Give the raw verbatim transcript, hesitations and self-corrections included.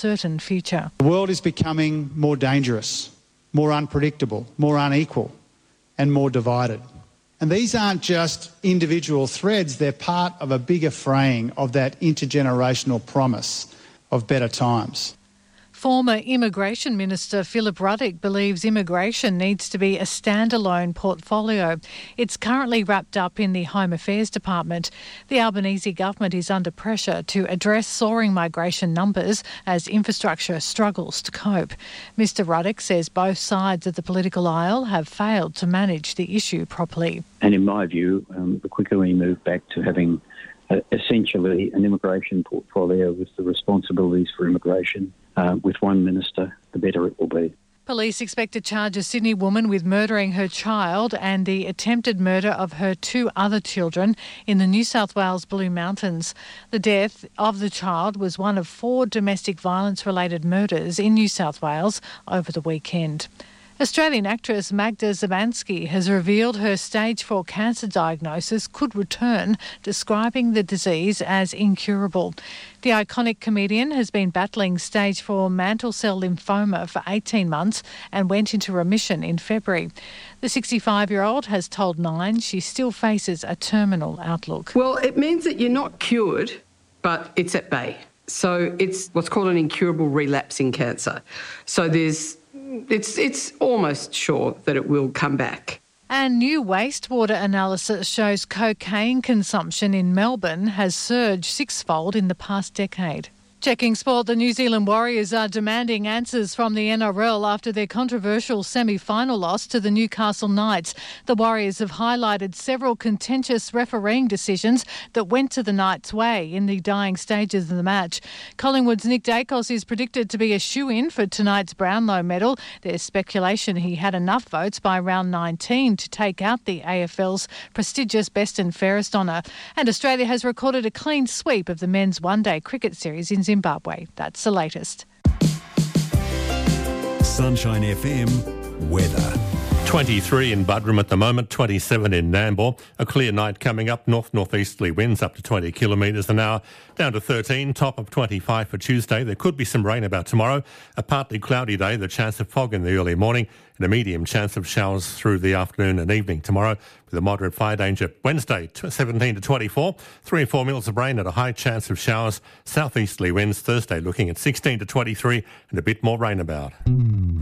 uncertain future. The world is becoming more dangerous, more unpredictable, more unequal and more divided. And these aren't just individual threads, they're part of a bigger fraying of that intergenerational promise of better times. Former Immigration Minister Philip Ruddock believes immigration needs to be a standalone portfolio. It's currently wrapped up in the Home Affairs Department. The Albanese government is under pressure to address soaring migration numbers as infrastructure struggles to cope. Mister Ruddock says both sides of the political aisle have failed to manage the issue properly. And in my view, um, the quicker we move back to having uh, essentially an immigration portfolio with the responsibilities for immigration Uh, with one minister, the better it will be. Police expect to charge a Sydney woman with murdering her child and the attempted murder of her two other children in the New South Wales Blue Mountains. The death of the child was one of four domestic violence-related murders in New South Wales over the weekend. Australian actress Magda Szubanski has revealed her stage four cancer diagnosis could return, describing the disease as incurable. The iconic comedian has been battling stage four mantle cell lymphoma for eighteen months and went into remission in February. The sixty-five-year-old has told Nine she still faces a terminal outlook. Well, it means that you're not cured, but it's at bay. So it's what's called an incurable relapsing cancer. So there's It's it's almost sure that it will come back. And new wastewater analysis shows cocaine consumption in Melbourne has surged sixfold in the past decade. Checking sport, the New Zealand Warriors are demanding answers from the N R L after their controversial semi-final loss to the Newcastle Knights. The Warriors have highlighted several contentious refereeing decisions that went to the Knights' way in the dying stages of the match. Collingwood's Nick Dacos is predicted to be a shoo-in for tonight's Brownlow medal. There's speculation he had enough votes by round nineteen to take out the A F L's prestigious Best and Fairest honour. And Australia has recorded a clean sweep of the men's one-day cricket series in Zimbabwe. Zimbabwe. That's the latest. Sunshine F M weather. twenty-three in Buderim at the moment, twenty-seven in Nambour. A clear night coming up, north-northeasterly winds up to twenty kilometres an hour, down to thirteen, top of twenty-five for Tuesday. There could be some rain about tomorrow. A partly cloudy day, the chance of fog in the early morning, and a medium chance of showers through the afternoon and evening tomorrow, with a moderate fire danger. Wednesday, seventeen to twenty-four, three or four mils of rain and a high chance of showers. Southeasterly winds Thursday looking at sixteen to twenty-three and a bit more rain about.